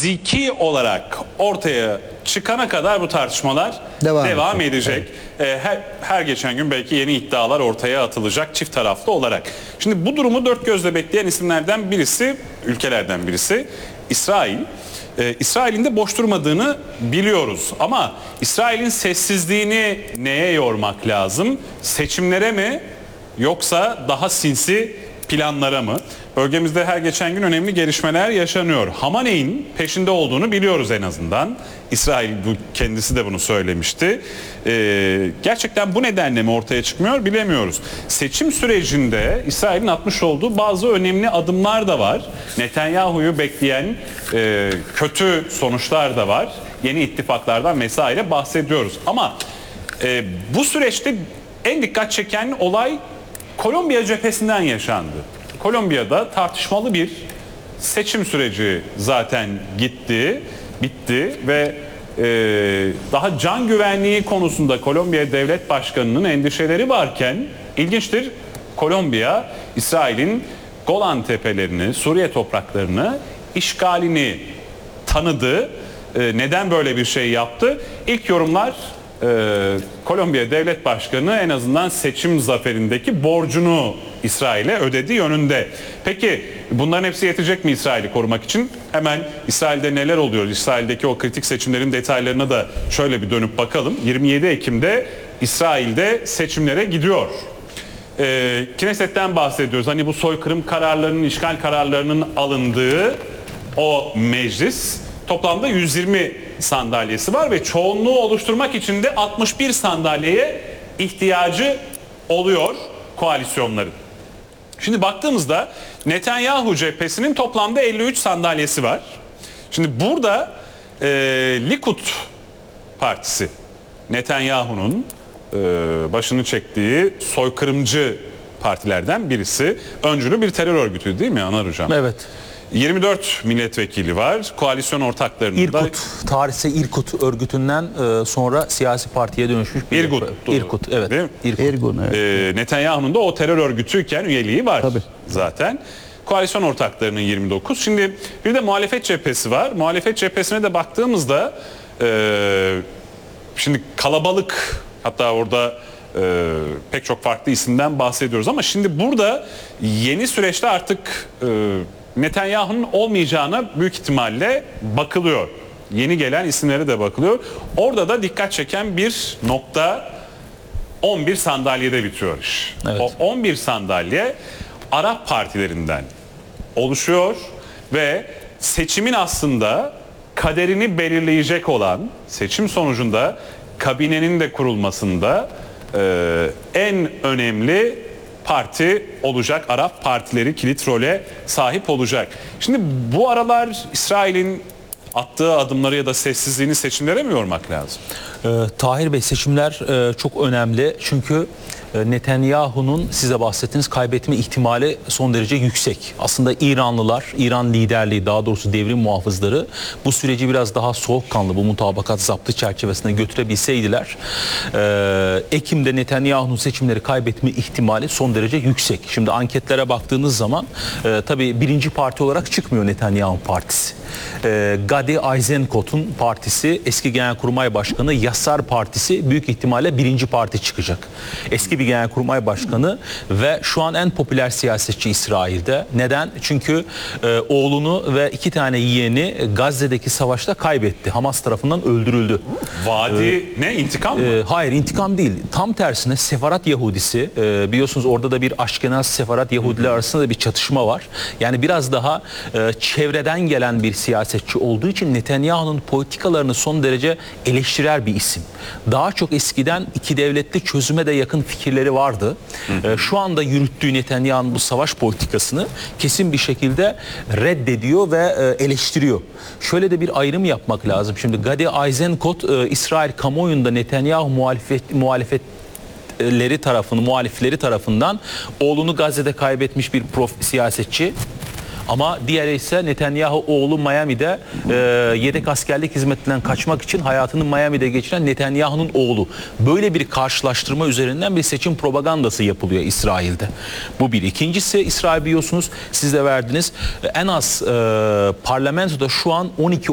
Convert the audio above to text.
fiziki olarak ortaya çıkana kadar bu tartışmalar devam edecek. Evet. Her geçen gün belki yeni iddialar ortaya atılacak çift taraflı olarak. Şimdi bu durumu dört gözle bekleyen isimlerden birisi, ülkelerden birisi İsrail. İsrail'in de boş durmadığını biliyoruz ama İsrail'in sessizliğini neye yormak lazım? Seçimlere mi yoksa daha sinsi planlara mı? Bölgemizde her geçen gün önemli gelişmeler yaşanıyor. Hamaney'in peşinde olduğunu biliyoruz en azından. İsrail kendisi de bunu söylemişti. Gerçekten bu nedenle mi ortaya çıkmıyor bilemiyoruz. Seçim sürecinde İsrail'in atmış olduğu bazı önemli adımlar da var. Netanyahu'yu bekleyen kötü sonuçlar da var. Yeni ittifaklardan vesaire bahsediyoruz. Ama bu süreçte en dikkat çeken olay Kolombiya cephesinden yaşandı. Kolombiya'da tartışmalı bir seçim süreci zaten bitti ve daha can güvenliği konusunda Kolombiya Devlet Başkanı'nın endişeleri varken ilginçtir, Kolombiya İsrail'in Golan Tepelerini, Suriye topraklarını işgalini tanıdı. Neden böyle bir şey yaptı? İlk yorumlar Kolombiya Devlet Başkanı en azından seçim zaferindeki borcunu İsrail'e ödediği yönünde. Peki bunların hepsi yetecek mi İsrail'i korumak için? Hemen İsrail'de neler oluyor? İsrail'deki o kritik seçimlerin detaylarına da şöyle bir dönüp bakalım. 27 Ekim'de İsrail'de seçimlere gidiyor. Knesset'ten bahsediyoruz. Hani bu soykırım kararlarının, işgal kararlarının alındığı o meclis toplamda 120 sandalyesi var ve çoğunluğu oluşturmak için de 61 sandalyeye ihtiyacı oluyor koalisyonların. Şimdi baktığımızda Netanyahu cephesinin toplamda 53 sandalyesi var. Şimdi burada Likud partisi, Netanyahu'nun başını çektiği soykırımcı partilerden birisi. Öncülü bir terör örgütü değil mi Anar Hocam? Evet. 24 milletvekili var. Koalisyon ortaklarının da... Tarihse İrkut örgütünden sonra siyasi partiye dönüşmüş bir... İrkut, evet. İrgun, evet. Netanyahu'nun da o terör örgütüyken üyeliği var. Tabii. Zaten. Koalisyon ortaklarının 29. Şimdi bir de muhalefet cephesi var. Muhalefet cephesine de baktığımızda şimdi kalabalık, hatta orada pek çok farklı isimden bahsediyoruz ama şimdi burada yeni süreçte artık Netanyahu'nun olmayacağına büyük ihtimalle bakılıyor. Yeni gelen isimlere de bakılıyor. Orada da dikkat çeken bir nokta, 11 sandalyede bitiyor iş. Evet. O 11 sandalye Arap partilerinden oluşuyor ve seçimin aslında kaderini belirleyecek olan, seçim sonucunda kabinenin de kurulmasında en önemli parti olacak. Arap partileri kilit role sahip olacak. Şimdi bu aralar İsrail'in attığı adımları ya da sessizliğini seçimlere mi yormak lazım? Tahir Bey, seçimler çok önemli çünkü Netanyahu'nun size bahsettiğiniz kaybetme ihtimali son derece yüksek. Aslında İranlılar, İran liderliği, daha doğrusu devrim muhafızları bu süreci biraz daha soğukkanlı, bu mutabakat zaptı çerçevesinde götürebilseydiler Ekim'de Netanyahu'nun seçimleri kaybetme ihtimali son derece yüksek. Şimdi anketlere baktığınız zaman tabii birinci parti olarak çıkmıyor Netanyahu partisi. Gadi Eisenkot'un partisi, eski Genelkurmay Başkanı Yassar Partisi büyük ihtimalle birinci parti çıkacak. Eski bir Genelkurmay Başkanı ve şu an en popüler siyasetçi İsrail'de. Neden? Çünkü oğlunu ve 2 tane yeğeni Gazze'deki savaşta kaybetti. Hamas tarafından öldürüldü. Vadi ne? İntikam mı? Hayır, intikam değil. Tam tersine Sefarat Yahudisi, biliyorsunuz orada da bir Aşkenaz Sefarat Yahudiler arasında da bir çatışma var. Yani biraz daha çevreden gelen bir siyasetçi olduğu için Netanyahu'nun politikalarını son derece eleştirel bir isim. Daha çok eskiden iki devletli çözüme de yakın fikirleri vardı. Şu anda yürüttüğü Netanyahu'nun bu savaş politikasını kesin bir şekilde reddediyor ve eleştiriyor. Şöyle de bir ayrım yapmak lazım. Şimdi Gadi Eisenkot İsrail kamuoyunda Netanyahu muhalifleri tarafından oğlunu Gazze'de kaybetmiş bir siyasetçi. Ama diğeri ise Netanyahu oğlu Miami'de yedek askerlik hizmetinden kaçmak için hayatını Miami'de geçiren Netanyahu'nun oğlu. Böyle bir karşılaştırma üzerinden bir seçim propagandası yapılıyor İsrail'de. Bu bir. İkincisi, İsrail biliyorsunuz siz de verdiniz, en az parlamentoda şu an 12